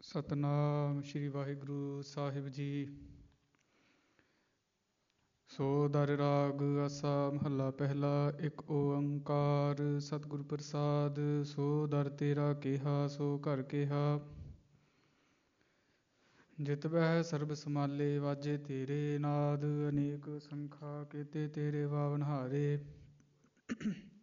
ਸਤਨਾਮ ਸ਼੍ਰੀ ਵਾਹਿਗੁਰੂ ਸਾਹਿਬ ਜੀ। ਸੋ ਦਰ ਰਾਗ ਆਸਾ ਮਹੱਲਾ ਪਹਿਲਾ। ਇੱਕ ਓੰਕਾਰ ਸਤਿਗੁਰ ਪ੍ਰਸਾਦ। ਸੋ ਦਰ ਤੇਰਾ ਕੇਹਾ ਸੋ ਘਰ ਕੇਹਾ। ਜਿਤ ਬਹਿ ਸਰਬ ਸਮਾਲੇ ਵਾਜੇ ਤੇਰੇ ਨਾਦ। ਅਨੇਕ ਸੰਖਾ ਕੇਤੇ ਤੇਰੇ ਵਾਵਨ ਹਾਰੇ।